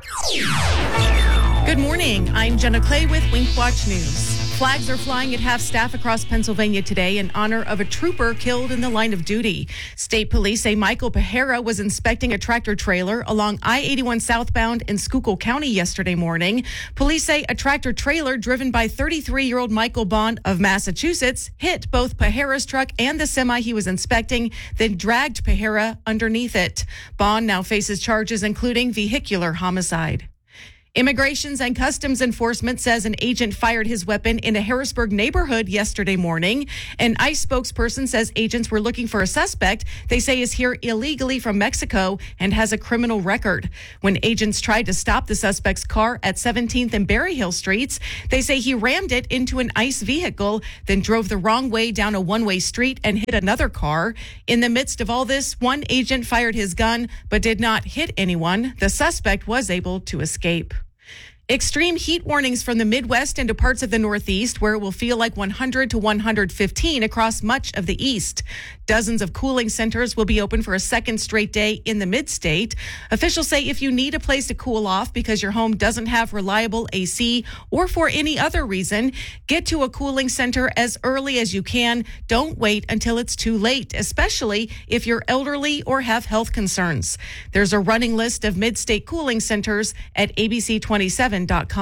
Good morning. I'm Jenna Clay with Wink Watch News. Flags are flying at half-staff across Pennsylvania today in honor of a trooper killed in the line of duty. State police say Michael Pajera was inspecting a tractor-trailer along I-81 southbound in Schuylkill County yesterday morning. Police say a tractor-trailer driven by 33-year-old Michael Bond of Massachusetts hit both Pajera's truck and the semi he was inspecting, then dragged Pajera underneath it. Bond now faces charges including vehicular homicide. Immigrations and Customs Enforcement says an agent fired his weapon in a Harrisburg neighborhood yesterday morning. An ICE spokesperson says agents were looking for a suspect they say is here illegally from Mexico and has a criminal record. When agents tried to stop the suspect's car at 17th and Berry Hill Streets, they say he rammed it into an ICE vehicle, then drove the wrong way down a one-way street and hit another car. In the midst of all this, one agent fired his gun but did not hit anyone. The suspect was able to escape. Extreme heat warnings from the Midwest into parts of the Northeast, where it will feel like 100 to 115 across much of the East. Dozens of cooling centers will be open for a second straight day in the mid-state. Officials say if you need a place to cool off because your home doesn't have reliable AC or for any other reason, get to a cooling center as early as you can. Don't wait until it's too late, especially if you're elderly or have health concerns. There's a running list of mid-state cooling centers at ABC27.com.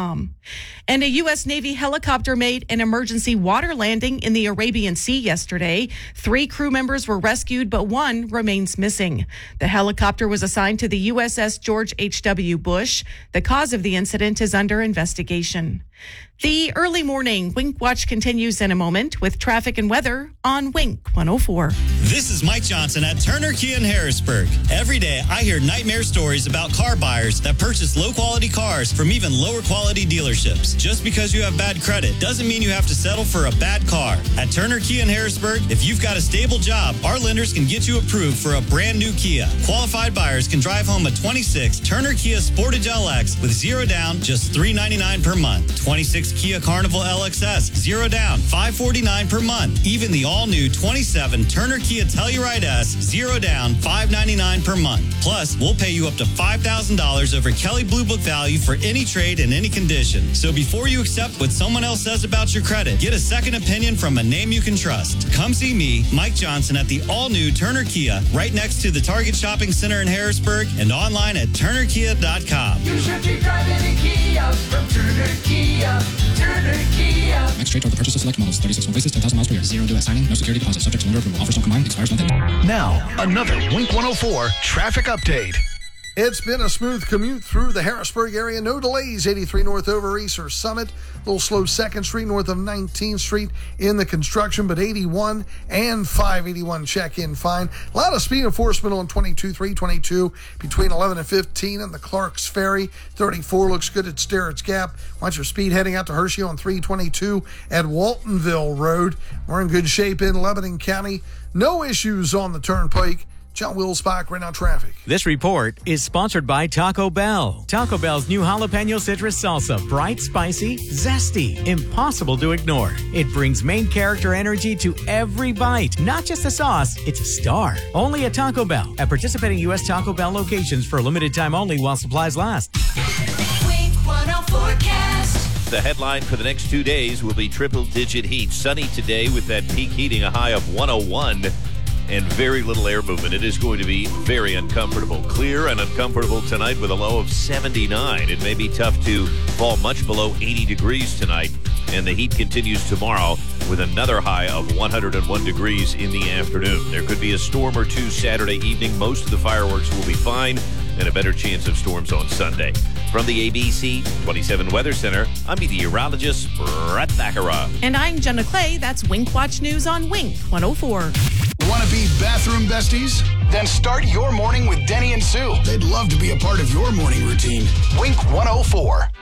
And a U.S. Navy helicopter made an emergency water landing in the Arabian Sea yesterday. 3 crew members were rescued, but 1 remains missing. The helicopter was assigned to the USS George H.W. Bush. The cause of the incident is under investigation. The early morning Wink Watch continues in a moment with traffic and weather on Wink 104. This is Mike Johnson at Turner Kia in Harrisburg. Every day I hear nightmare stories about car buyers that purchase low-quality cars from even lower-quality dealerships. Just because you have bad credit doesn't mean you have to settle for a bad car. At Turner Kia in Harrisburg, if you've got a stable job, our lenders can get you approved for a brand new Kia. Qualified buyers can drive home a 26 Turner Kia Sportage LX with 0 down, just $399 per month. 26 Kia Carnival LXS, 0 down, $549 per month. Even the all-new 27 Turner Kia Telluride S, 0 down, $599 per month. Plus, we'll pay you up to $5,000 over Kelley Blue Book value for any trade in any condition. So before you accept what someone else says about your credit, get a second opinion from a name you can trust. Come see me, Mike Johnson, at the all-new Turner Kia, right next to the Target Shopping Center in Harrisburg, and online at turnerkia.com. You should be driving a Kia from Turner Kia. Turner Kia. Next trade toward the purchase of select models. 36 home places, 10,000 miles per year. 0 due at signing. No security deposit. Subject to lender approval. Offers don't combine. Expires month end. Now, another Wink 104 traffic update. It's been a smooth commute through the Harrisburg area. No delays. 83 north over Easter Summit. A little slow 2nd Street north of 19th Street in the construction, but 81 and 581 check in fine. A lot of speed enforcement on 22-322 between 11 and 15 and the Clarks Ferry. 34 looks good at Sterrett's Gap. Watch your speed heading out to Hershey on 322 at Waltonville Road. We're in good shape in Lebanon County. No issues on the turnpike. John Wills-Bach, right now traffic. This report is sponsored by Taco Bell. Taco Bell's new jalapeno citrus salsa. Bright, spicy, zesty, impossible to ignore. It brings main character energy to every bite. Not just a sauce, it's a star. Only at Taco Bell. At participating U.S. Taco Bell locations for a limited time only while supplies last. Wink 104 forecast. The headline for the next 2 days will be triple-digit heat. Sunny today with that peak heating, a high of 101. And very little air movement. It is going to be very uncomfortable. Clear and uncomfortable tonight with a low of 79. It may be tough to fall much below 80 degrees tonight. And the heat continues tomorrow with another high of 101 degrees in the afternoon. There could be a storm or two Saturday evening. Most of the fireworks will be fine, and a better chance of storms on Sunday. From the ABC 27 Weather Center, I'm meteorologist Brett Thakara. And I'm Jenna Clay. That's Wink Watch News on Wink 104. Want to be bathroom besties? Then start your morning with Denny and Sue. They'd love to be a part of your morning routine. Wink 104.